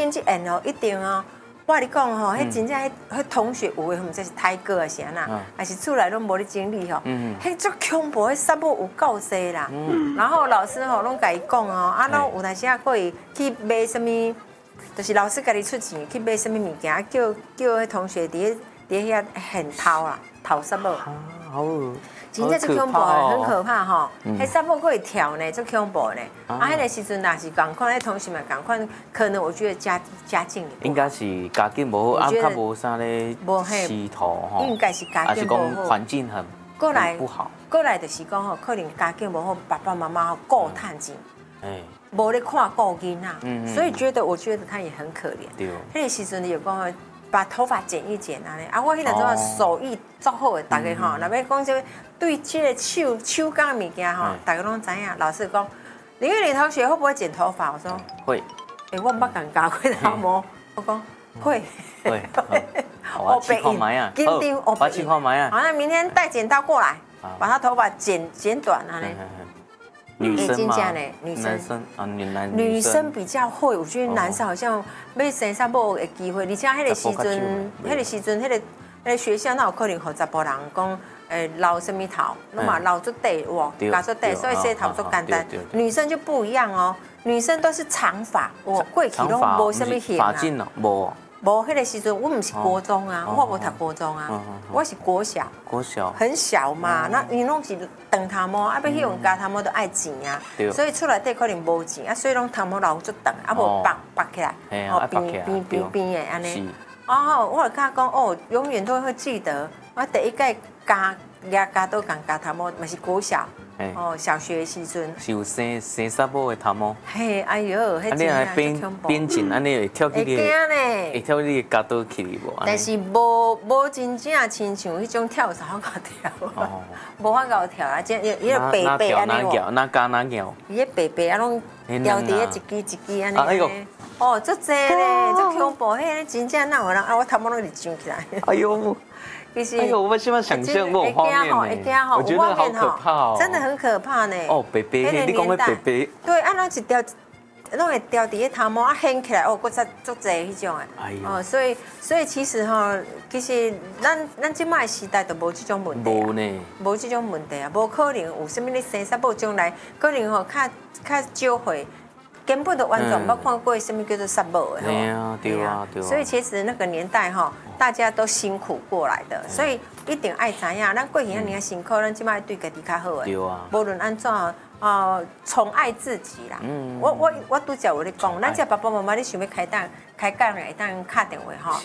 恁这演哦，一定哦。我跟你讲吼，迄真正迄同学有诶，唔知是胎哥啊啥啦，还是厝内拢无咧整理吼，迄足恐怖，迄杀母有够济啦。然后老师吼拢甲伊讲哦，啊，拢有当时啊，可以去买什么，就是老师家己出钱去买什么物件，叫迄同学伫遐现偷啦，偷杀母。 好。 真正足恐怖的，很可怕吼。迄杀母可以跳呢，足恐怖呢。啊，迄个时阵若是共款，迄同学们共款，可能我觉得家境应该是家境无好，啊，较无啥咧仕途吼。 应该是家境无好， 还是讲环境很不好。 过来就是讲吼，可能家境无好，爸爸妈妈吼顾趁钱，无咧看顾囡仔，所以我觉得他也很可怜。 对。 迄个时阵有讲把头发剪一剪安尼，啊，我迄阵阵手艺足好的，大家吼，若要讲这对这个手工物件吼，大家拢知影。老师讲，林月玲同学会不会剪头发？我说会。 我唔捌敢教过头毛，我讲会。 会。我去看买啊。我去看买啊。 好，那明天带剪刀过来，把他头发剪短安尼。 女生吗？ 女生啊， 女生比较会，我觉得男生好像要生啥无的机会，而且迄个时阵，迄个学校那有可能互查甫人讲，留什么头，那么留出底哇，搞出底，所以洗头足简单。女生就不一样哦，女生都是长发，过去拢无什么型啊。 发髻哦，无。 无，迄个时阵我唔是国中啊，我无读国中啊，我是国小。 国小。很小嘛，那你拢是长头毛，啊，要去用加头毛都爱钱啊，所以厝内底可能无钱啊，所以拢头毛留足长，啊无拔起来，边的安尼。哦，我就甲讲哦，永远都会记得，我第一届加都讲加头毛，嘛是国小。哦，小学的时阵是有生啥母的头毛？ 嘿，哎呦，迄真啊边剪安尼会跳起你，会跳你角度起无？ 但是无真正亲像迄种跳蚤好跳，无法搞跳啊！即伊个白白安尼哦，哪加哪摇？ 伊个白白啊，拢掉伫一支一支安尼。哦，足济咧，足恐怖！迄真正哪有人啊？我头毛拢直长起来。 哎呦！ 其实， 我现在想象那种画面呢，我觉得好可怕哦， 真的很可怕呢。 哦，白白，你讲的白白， 对，啊，拢一条，拢会掉伫个头毛啊，掀起来哦，佫才足济迄种的。哦，所以其实吼，其实咱即摆时代都无这种问题。 无呢， 无这种问题啊，无可能有啥物咧生啥母将来可能吼较少岁。根本都完全没看过什么叫做杀母的， 对啊。 所以其实那个年代哈，大家都辛苦过来的，所以一定爱知影，咱过去遐尼辛苦，咱即摆对家己较好的，无论安怎宠爱自己啦。我拄则有咧讲，咱这爸爸妈妈你想要开讲的，会当敲电话哈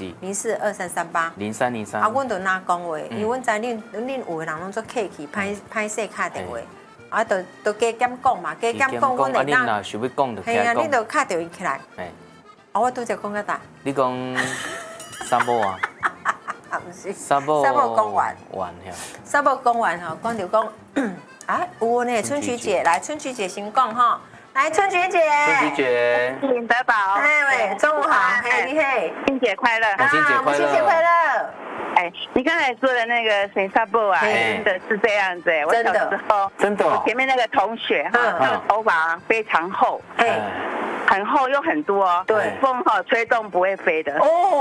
，0423380303。啊，阮就哪讲话，因为阮知恁有的人拢做客气，歹势敲电话。啊，都加减讲嘛，加减讲，阮会当。 啊，想要讲就系啊，你就敲掉伊起来。啊，我拄则讲个大。 你讲啥母啊？ 啊，不是。 啥母讲完。 完呀。 啥母讲完吼，讲就讲。啊，有呢，春菊姐来，春菊姐先讲哈。来，春菊姐。 春菊姐。 林德宝。 哎喂，中午好，嘿，你嘿， 新节快乐。 新节快乐。 新节快乐。 哎，你刚才说的那个谁萨布啊，真的是这样子。我小时候， 真的， 前面那个同学哈，他的头发非常厚，很厚又很多，对，风哈吹动不会飞的。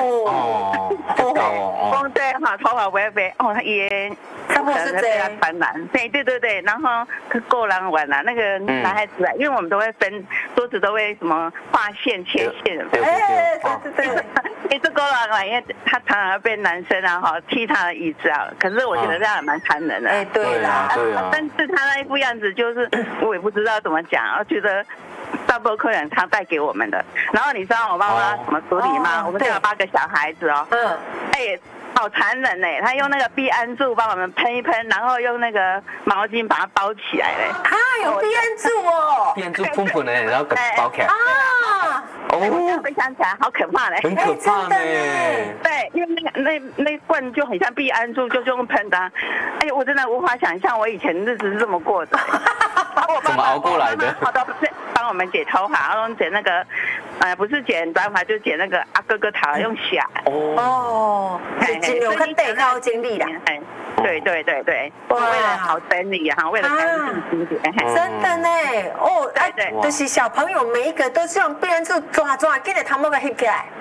风对哈，头发不会飞。哦，他也差不多是这样传染。对，然后够人玩啦，那个男孩子啊，因为我们都会分桌子都会什么画线切线， 对。 这够人玩，因为他常常被男生啊哈踢他的椅子啊，可是我觉得这样也蛮残忍的。 哎，对啦， 但是他那一副样子，就是我也不知道怎么讲，我觉得大部分客人他带给我们的。然后你知道我妈妈怎么处理吗？我们家有8个小孩子哦，好残忍嘞！他用那个避氨柱帮我们喷一喷，然后用那个毛巾把它包起来嘞。 啊，有避氨柱哦！ 避氨柱喷嘞，然后给包起来。 哦，回想起来好可怕嘞， 很可怕呢。 对，因为那罐就很像避氨柱，就用喷的。哎，我真的无法想象我以前日子是这么过的。 怎么熬过来的？ 好多帮我们剪头发，然后剪那个不是剪短发，就剪那个哥哥头，用小。 哦，尽量看对高精力啦。 对，为了好整理哈，为了干净一点。 真的呢，哦，对，就是小朋友每一个都希望变成抓，记得头毛给翕起来。